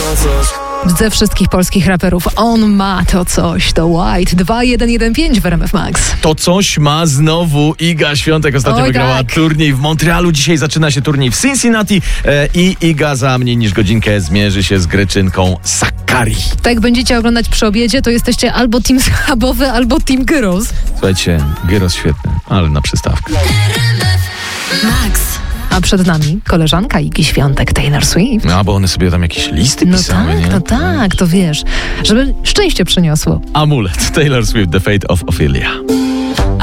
Ze wszystkich polskich raperów on ma to coś, to White 2115 w RMF Max. To coś ma znowu Iga Świątek. Ostatnio wygrała turniej w Montrealu. Dzisiaj zaczyna się turniej w Cincinnati i Iga za mniej niż godzinkę zmierzy się z Greczynką Sakkari. Tak jak będziecie oglądać przy obiedzie, to jesteście albo team schabowy, albo team gyros. Słuchajcie, gyros świetny, ale na przystawkę. Max. A przed nami koleżanka Igi Świątek, Taylor Swift. No, bo one sobie tam jakieś listy pisały, nie? No tak, to wiesz, żeby szczęście przyniosło. Amulet, Taylor Swift, The Fate of Ophelia.